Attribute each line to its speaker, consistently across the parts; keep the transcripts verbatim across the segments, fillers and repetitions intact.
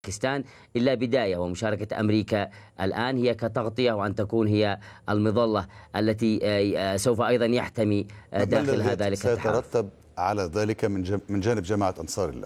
Speaker 1: باكستان إلا بداية، ومشاركة أمريكا الآن هي كتغطية وأن تكون هي المظلة التي سوف أيضا يحتمي داخلها ذلك التحالف.
Speaker 2: سيترتب على ذلك من من جانب جماعة أنصار الله؟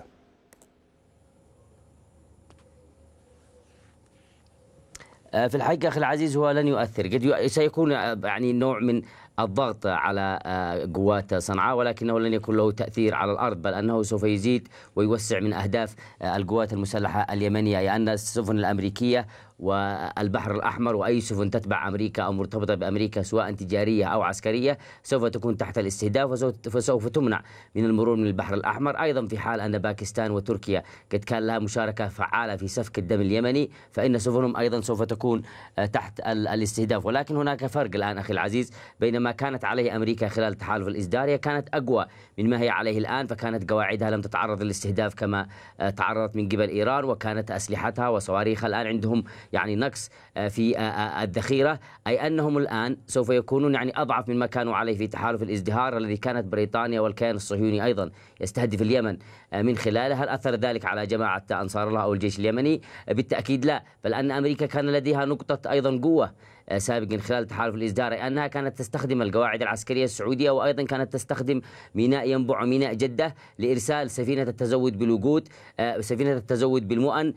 Speaker 1: في الحقيقة أخي العزيز هو لن يؤثر، قد سيكون يعني نوع من الضغط على قوات صنعاء، ولكنه لن يكون له تأثير على الأرض، بل أنه سوف يزيد ويوسع من أهداف القوات المسلحة اليمنية، لأن السفن الأمريكية والبحر الأحمر وأي سفن تتبع أمريكا أو مرتبطة بأمريكا سواء تجارية أو عسكرية سوف تكون تحت الاستهداف وسوف تمنع من المرور من البحر الأحمر. أيضا في حال أن باكستان وتركيا قد كان لها مشاركة فعالة في سفك الدم اليمني، فإن سفنهم أيضا سوف تكون تحت الاستهداف. ولكن هناك فرق الآن أخي العزيز بين ما كانت عليه أمريكا خلال تحالف الإصدار، هي كانت أقوى من ما هي عليه الآن، فكانت قواعدها لم تتعرض للاستهداف كما تعرضت من قبل إيران، وكانت أسلحتها وصواريخها الآن عندهم يعني نقص في الذخيرة، أي أنهم الآن سوف يكونون يعني أضعف مما كانوا عليه في تحالف الازدهار الذي كانت بريطانيا والكيان الصهيوني أيضا يستهدف اليمن من خلاله. هل أثر ذلك على جماعة أنصار الله أو الجيش اليمني؟ بالتأكيد لا، بل أن أمريكا كان لديها نقطة أيضا قوة سابقا خلال تحالف الإصدار، أنها كانت تستخدم القواعد العسكرية السعودية، وأيضا كانت تستخدم ميناء ينبع ميناء جدة لإرسال سفينة التزود بالوقود، سفينة التزود بالمؤن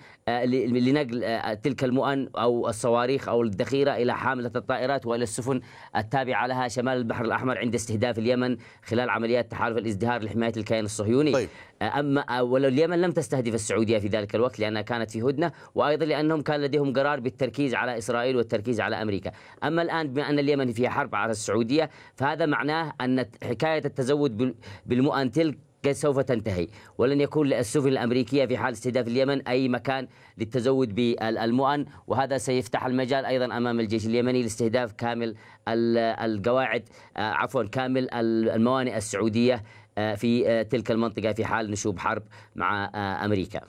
Speaker 1: لنقل تلك المؤن أو الصواريخ أو الذخيرة إلى حاملة الطائرات وإلى السفن التابعة لها شمال البحر الأحمر عند استهداف اليمن خلال عمليات تحالف الإصدهار لحماية الكيان الصهيوني. طيب. أما ولو اليمن لم تستهدف السعودية في ذلك الوقت لأنها كانت في هدنة، وأيضا لأنهم كان لديهم قرار بالتركيز على إسرائيل والتركيز على أمريكا. أما الآن بما أن اليمن فيها حرب على السعودية، فهذا معناه أن حكاية التزود بالمؤن تلك سوف تنتهي، ولن يكون للسفن الأمريكية في حال استهداف اليمن أي مكان للتزود بالمؤن، وهذا سيفتح المجال أيضا أمام الجيش اليمني لاستهداف كامل القواعد عفوا كامل الموانئ السعودية في تلك المنطقة في حال نشوب حرب مع أمريكا.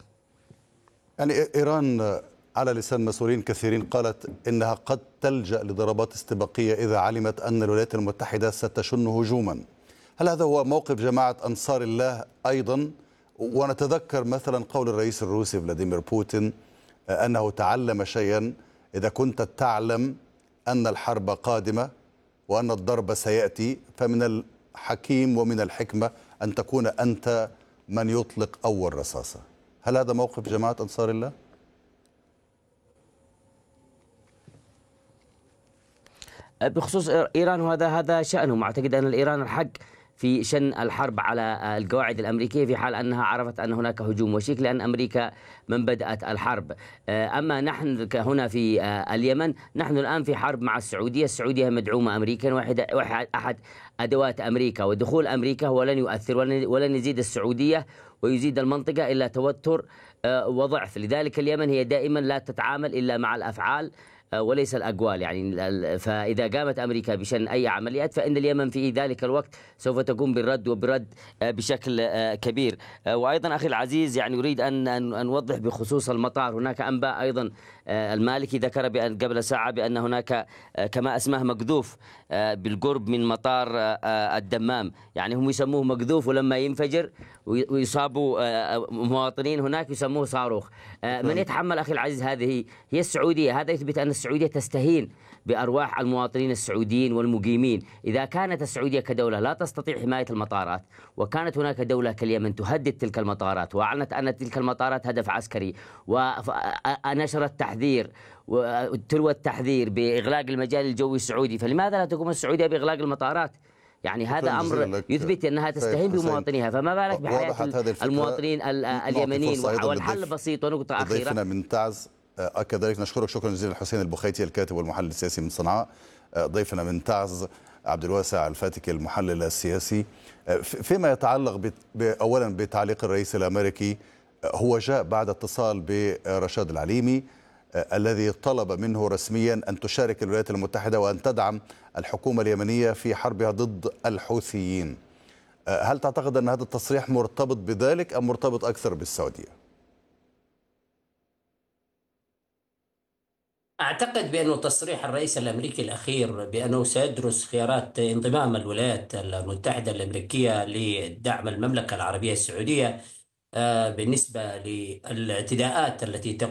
Speaker 2: يعني إيران على لسان مسؤولين كثيرين قالت إنها قد تلجأ لضربات استباقية إذا علمت أن الولايات المتحدة ستشن هجوما. هل هذا هو موقف جماعة أنصار الله أيضا؟ ونتذكر مثلا قول الرئيس الروسي فلاديمير بوتين أنه تعلم شيئا: إذا كنت تعلم أن الحرب قادمة وأن الضرب سيأتي فمن الحكيم ومن الحكمة أن تكون أنت من يطلق أول رصاصة. هل هذا موقف جماعة أنصار الله؟
Speaker 1: بخصوص إيران وهذا هذا شأنهم، أعتقد أن الإيران الحق في شن الحرب على القواعد الأمريكية في حال أنها عرفت أن هناك هجوم وشيك، لأن أمريكا من بدأت الحرب. أما نحن هنا في اليمن نحن الآن في حرب مع السعودية، السعودية مدعومة أمريكا، واحد أحد أدوات أمريكا، ودخول أمريكا هو لن يؤثر ولن يزيد السعودية ويزيد المنطقة إلا توتر وضعف. لذلك اليمن هي دائما لا تتعامل إلا مع الأفعال وليس الأقوال، يعني فإذا قامت أمريكا بشن أي عمليات فإن اليمن في ذلك الوقت سوف تقوم بالرد وبرد بشكل كبير. وأيضا أخي العزيز يعني أريد أن أن نوضح بخصوص المطار، هناك أنباء أيضا المالكي ذكر بأن قبل ساعة بأن هناك كما اسمه مقذوف بالقرب من مطار الدمام، يعني هم يسموه مقذوف، ولما ينفجر ويصابوا مواطنين هناك يسموه صاروخ. من يتحمل أخي العزيز هذه هي السعودية. هذا يثبت أن السعودية تستهين بأرواح المواطنين السعوديين والمقيمين. إذا كانت السعودية كدولة لا تستطيع حماية المطارات، وكانت هناك دولة كاليمن تهدد تلك المطارات وأعلنت أن تلك المطارات هدف عسكري ونشرت تحذير وتلوى التحذير بإغلاق المجال الجوي السعودي، فلماذا لا تقوم السعودية بإغلاق المطارات؟ يعني هذا أمر يثبت أنها تستهين بمواطنيها، فما بالك بحياة المواطنين اليمنيين. والحل بسيط. ونقطة أخيرة،
Speaker 2: ضيفنا من تعز كذلك نشكرك شكرا جزيلا حسين البخيتي الكاتب والمحلل السياسي من صنعاء. ضيفنا من تعز عبد الواسع الفاتكي المحلل السياسي. فيما يتعلق أولا بتعليق الرئيس الأمريكي، هو جاء بعد اتصال برشاد العليمي الذي طلب منه رسميا أن تشارك الولايات المتحدة وأن تدعم الحكومة اليمنية في حربها ضد الحوثيين. هل تعتقد أن هذا التصريح مرتبط بذلك أم مرتبط أكثر بالسعودية؟
Speaker 3: أعتقد بأنه تصريح الرئيس الأمريكي الأخير بأنه سيدرس خيارات انضمام الولايات المتحدة الأمريكية لدعم المملكة العربية السعودية آه، بالنسبة للاعتداءات التي